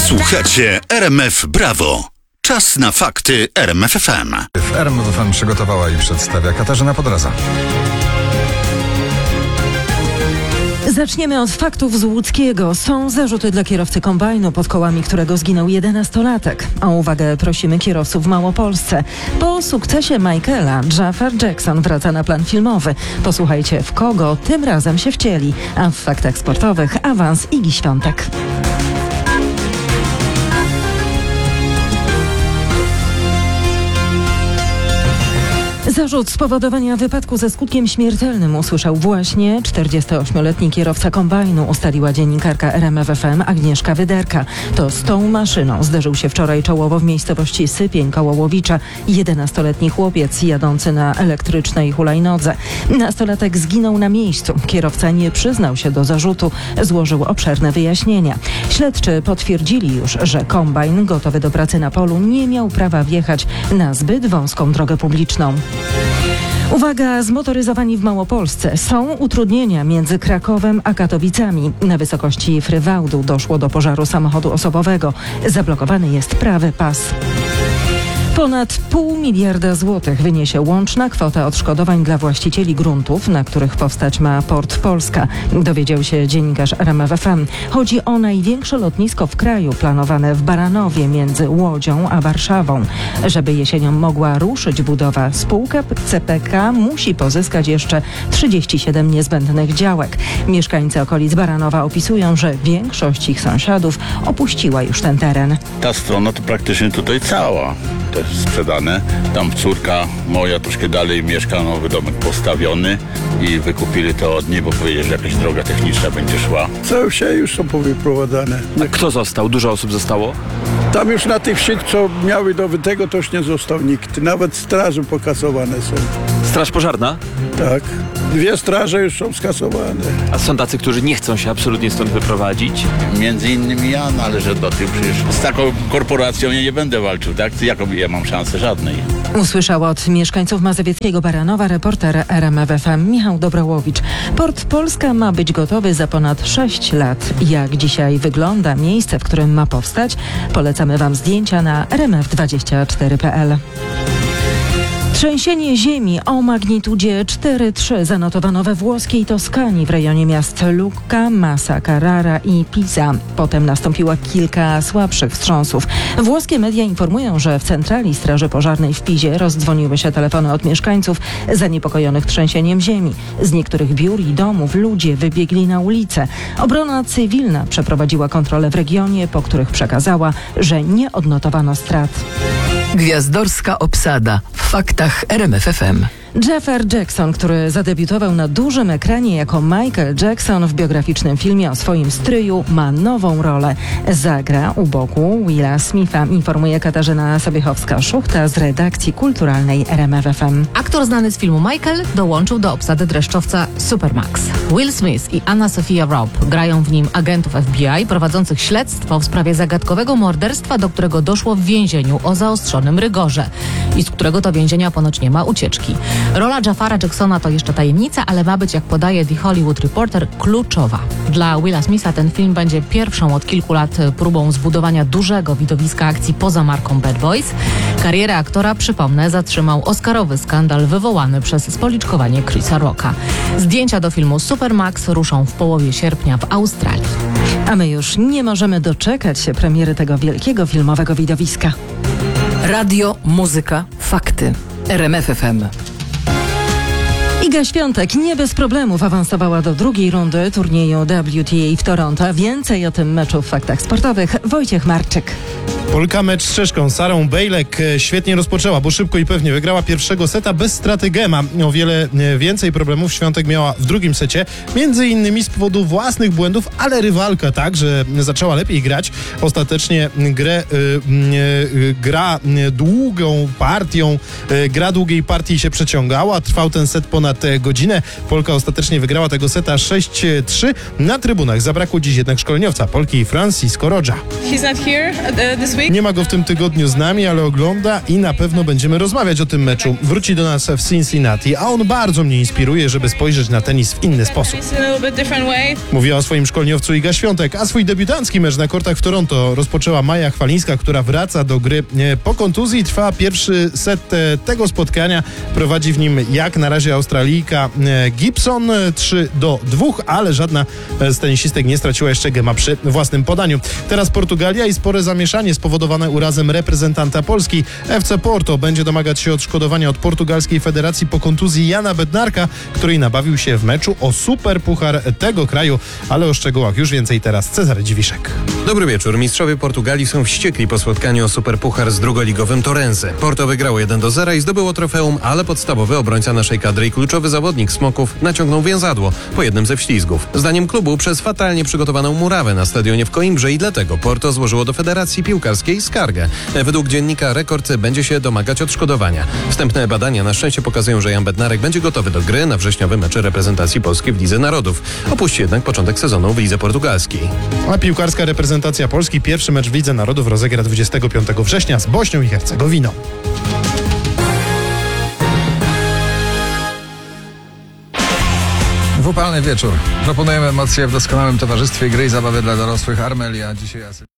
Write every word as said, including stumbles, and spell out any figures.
Słuchacie R M F Brawo. Czas na fakty R M F F M. W R M F F M przygotowała i przedstawia Katarzyna Podraza. Zaczniemy od faktów z Łódzkiego. Są zarzuty dla kierowcy kombajnu, pod kołami którego zginął jedenastolatek. O uwagę prosimy kierowców w Małopolsce. Po sukcesie Michaela, Jafar Jackson wraca na plan filmowy. Posłuchajcie, w kogo tym razem się wcieli. A w faktach sportowych awans Igi Świątek. Zarzut spowodowania wypadku ze skutkiem śmiertelnym usłyszał właśnie czterdziestoośmioletni kierowca kombajnu, ustaliła dziennikarka R M F F M Agnieszka Wyderka. To z tą maszyną zderzył się wczoraj czołowo w miejscowości Sypień koło Łowicza jedenastoletni chłopiec jadący na elektrycznej hulajnodze. Nastolatek zginął na miejscu. Kierowca nie przyznał się do zarzutu, złożył obszerne wyjaśnienia. Śledczy potwierdzili już, że kombajn gotowy do pracy na polu nie miał prawa wjechać na zbyt wąską drogę publiczną. Uwaga, zmotoryzowani w Małopolsce. Są utrudnienia między Krakowem a Katowicami. Na wysokości Frywałdu doszło do pożaru samochodu osobowego. Zablokowany jest prawy pas. Ponad pół miliarda złotych wyniesie łączna kwota odszkodowań dla właścicieli gruntów, na których powstać ma Port Polska, dowiedział się dziennikarz R M F F M. Chodzi o największe lotnisko w kraju, planowane w Baranowie między Łodzią a Warszawą. Żeby jesienią mogła ruszyć budowa, spółka C P K musi pozyskać jeszcze trzydzieści siedem niezbędnych działek. Mieszkańcy okolic Baranowa opisują, że większość ich sąsiadów opuściła już ten teren. Ta strona to praktycznie tutaj cała. Też sprzedane. Tam córka moja troszkę dalej mieszka, nowy domek postawiony i wykupili to od niej, bo powiedzieli, że jakaś droga techniczna będzie szła. Całe wsie już są powyprowadzane. A kto został? Dużo osób zostało? Tam już na tych wsiach, co miały do tego, to już nie został nikt. Nawet straże pokasowane są. Straż pożarna? Tak. Dwie straże już są skasowane. A są tacy, którzy nie chcą się absolutnie stąd wyprowadzić? Między innymi ja należę do tych, przecież z taką korporacją ja nie będę walczył, tak? Jaką ja mam szansę? Żadnej. Usłyszał od mieszkańców mazowieckiego Baranowa reporter R M F F M Michał Dobrołowicz. Port Polska ma być gotowy za ponad sześć lat. Jak dzisiaj wygląda miejsce, w którym ma powstać? Polecamy Wam zdjęcia na r m f dwadzieścia cztery kropka p l. Trzęsienie ziemi o magnitudzie cztery trzy zanotowano we włoskiej Toskanii w rejonie miast Lucca, Massa Carrara i Pisa. Potem nastąpiło kilka słabszych wstrząsów. Włoskie media informują, że w centrali Straży Pożarnej w Pizie rozdzwoniły się telefony od mieszkańców zaniepokojonych trzęsieniem ziemi. Z niektórych biur i domów ludzie wybiegli na ulicę. Obrona cywilna przeprowadziła kontrole w regionie, po których przekazała, że nie odnotowano strat. Gwiazdorska obsada w faktach R M F F M. Jafar Jackson, który zadebiutował na dużym ekranie jako Michael Jackson w biograficznym filmie o swoim stryju, ma nową rolę. Zagra u boku Willa Smitha, informuje Katarzyna Sobiechowska-Szuchta z redakcji kulturalnej R M F F M. Aktor znany z filmu Michael dołączył do obsady dreszczowca Supermax. Will Smith i Anna Sophia Robb grają w nim agentów F B I prowadzących śledztwo w sprawie zagadkowego morderstwa, do którego doszło w więzieniu o zaostrzonym rygorze i z którego to więzienia ponoć nie ma ucieczki. Rola Jafara Jacksona to jeszcze tajemnica, ale ma być, jak podaje The Hollywood Reporter, kluczowa. Dla Willa Smitha ten film będzie pierwszą od kilku lat próbą zbudowania dużego widowiska akcji poza marką Bad Boys. Karierę aktora, przypomnę, zatrzymał oscarowy skandal wywołany przez spoliczkowanie Chrisa Rocka. Zdjęcia do filmu Supermax ruszą w połowie sierpnia w Australii. A my już nie możemy doczekać się premiery tego wielkiego filmowego widowiska. Radio, muzyka, fakty. R M F F M. Iga Świątek nie bez problemów awansowała do drugiej rundy turnieju W T A w Toronto. Więcej o tym meczu w faktach sportowych Wojciech Marczyk. Polka mecz z Czeszką Sarą Bejlek świetnie rozpoczęła, bo szybko i pewnie wygrała pierwszego seta bez straty gema. O wiele więcej problemów Świątek miała w drugim secie, między innymi z powodu własnych błędów, ale rywalka także zaczęła lepiej grać. Ostatecznie grę, y, y, gra długą partią, y, gra długiej partii się przeciągała. Trwał ten set ponad godzinę. Polka ostatecznie wygrała tego seta sześć trzy. Na trybunach zabrakło dziś jednak szkoleniowca Polki Francisco Rodza. He's not here this Nie ma go w tym tygodniu z nami, ale ogląda i na pewno będziemy rozmawiać o tym meczu. Wróci do nas w Cincinnati, a on bardzo mnie inspiruje, żeby spojrzeć na tenis w inny sposób. Mówiła o swoim szkoleniowcu Iga Świątek, a swój debiutancki mecz na kortach w Toronto rozpoczęła Maja Chwalińska, która wraca do gry po kontuzji. Trwa pierwszy set tego spotkania. Prowadzi w nim jak na razie Australijka Gibson trzy do dwóch, ale żadna z tenisistek nie straciła jeszcze gema przy własnym podaniu. Teraz Portugalia i spore zamieszanie spowodowane urazem reprezentanta Polski. F C Porto będzie domagać się odszkodowania od portugalskiej federacji po kontuzji Jana Bednarka, który nabawił się w meczu o superpuchar tego kraju, ale o szczegółach już więcej teraz Cezary Dziwiszek. Dobry wieczór. Mistrzowie Portugalii są wściekli po spotkaniu o superpuchar z drugoligowym Torrense. Porto wygrało jeden do zera i zdobyło trofeum, ale podstawowy obrońca naszej kadry i kluczowy zawodnik Smoków naciągnął więzadło po jednym ze wślizgów. Zdaniem klubu przez fatalnie przygotowaną murawę na stadionie w Coimbrze i dlatego Porto złożyło do Federacji Piłkarskiej skargę. Według dziennika Rekord będzie się domagać odszkodowania. Wstępne badania na szczęście pokazują, że Jan Bednarek będzie gotowy do gry na wrześniowy mecz reprezentacji Polski w Lidze Narodów. Opuści jednak początek sezonu w Lidze Portugalskiej. A piłkarska reprezentacja Polski pierwszy mecz w Lidze Narodów rozegra dwudziestego piątego września z Bośnią i Hercegowiną. W upalny wieczór proponujemy emocje w doskonałym towarzystwie gry i zabawy dla dorosłych. Armelia dzisiaj...